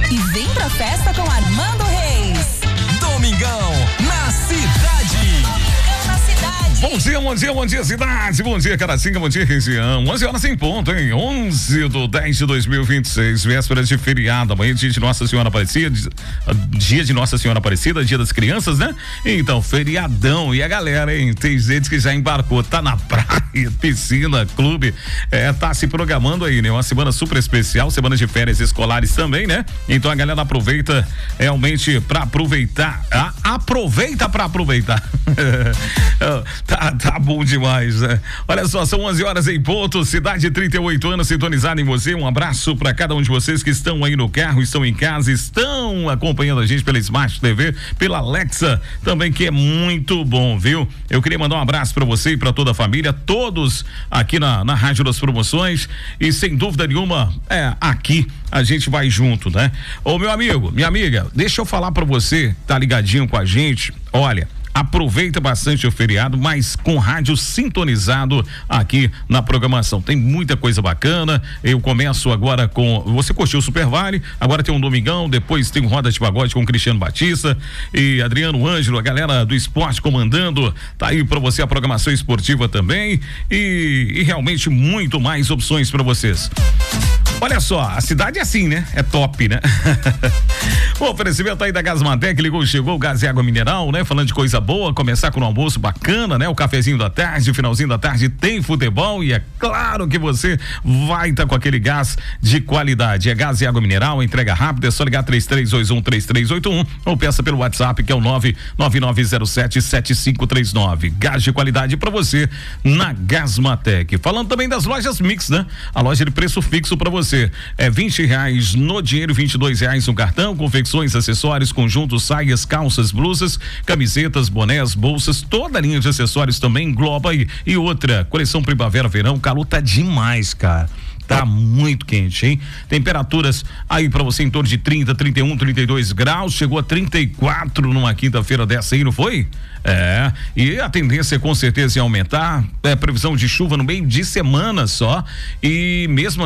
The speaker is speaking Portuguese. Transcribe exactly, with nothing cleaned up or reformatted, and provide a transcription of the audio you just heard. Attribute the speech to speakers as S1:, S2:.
S1: e vem pra festa com Armando Reis.
S2: Domingão na cidade.
S1: Domingão na cidade.
S3: Bom dia, bom dia, bom dia, cidade. Bom dia, Caracinga, bom dia, região. onze horas em ponto, hein? onze de dez de dois mil e vinte e seis, véspera de feriado. Amanhã, dia de Nossa Senhora Aparecida. Dia de Nossa Senhora Aparecida, dia das crianças, né? Então, feriadão. E a galera, hein? Tem gente que já embarcou, tá na praia, piscina, clube. É, tá se programando aí, né? Uma semana super especial, semana de férias escolares também, né? Então a galera aproveita realmente pra aproveitar. Ah, aproveita pra aproveitar. Tá, tá bom demais, né? Olha só, são onze horas em ponto, cidade trinta e oito anos sintonizada em você. Um abraço para cada um de vocês que estão aí no carro, estão em casa, estão acompanhando a gente pela Smart T V, pela Alexa também, que é muito bom, viu? Eu queria mandar um abraço para você e para toda a família, todos aqui na, na Rádio das Promoções, e sem dúvida nenhuma, é, aqui a gente vai junto, né? Ô, meu amigo, minha amiga, deixa eu falar para você, tá ligadinho com a gente, olha, aproveita bastante o feriado, mas com rádio sintonizado aqui na programação. Tem muita coisa bacana. Eu começo agora com. Você curtiu o Super Vale, agora tem um Domingão, depois tem um Roda de Pagode com Cristiano Batista e Adriano Ângelo, a galera do esporte comandando. Tá aí pra você a programação esportiva também e, e realmente muito mais opções pra vocês. Olha só, a cidade é assim, né? É top, né? O oferecimento aí da Gasmatec, ligou, chegou, gás e água mineral, né? Falando de coisa boa, começar com um almoço bacana, né? O cafezinho da tarde, finalzinho da tarde tem futebol e é claro que você vai estar tá com aquele gás de qualidade. É gás e água mineral, entrega rápida, é só ligar três três dois um, três três oito um ou peça pelo WhatsApp que é o nove nove nove zero sete, sete cinco três nove. Gás de qualidade pra você na Gasmatec. Falando também das lojas Mix, né? A loja de preço fixo pra você. É vinte reais no dinheiro, vinte e dois reais no cartão, confecções, acessórios, conjuntos, saias, calças, blusas, camisetas, bonés, bolsas, toda a linha de acessórios também engloba aí. E outra, coleção primavera, verão, calor tá demais, cara. Tá muito quente, hein? Temperaturas aí pra você em torno de trinta, trinta e um, trinta e dois graus, chegou a trinta e quatro numa quinta-feira dessa aí, não foi? É, e a tendência com certeza é aumentar, é previsão de chuva no meio de semana só, e mesmo